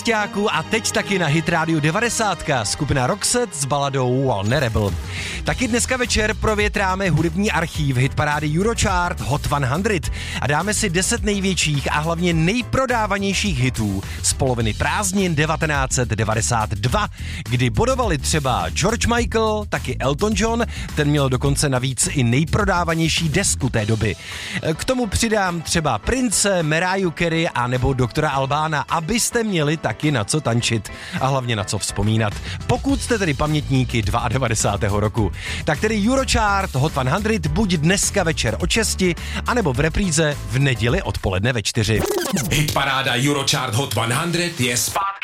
A teď taky na Hit Radio 90, skupina Roxette s baladou Vulnerable. Taky dneska večer provětráme hudební archív hitparády Eurochart Hot 100 a dáme si 10 největších a hlavně nejprodávanějších hitů z poloviny prázdnin 1992, kdy bodovali třeba George Michael, taky Elton John, ten měl dokonce navíc i nejprodávanější desku té doby. K tomu přidám třeba Prince, Mariah Carey a nebo doktora Albána, abyste měli taky na co tančit a hlavně na co vzpomínat. Pokud jste tedy pamětníky 92. roku. Tak tedy Eurochart Hot 100 buď dneska večer od 6, anebo v repríze v neděli odpoledne ve 4. Hitparáda Eurochart Hot 100 je zpátky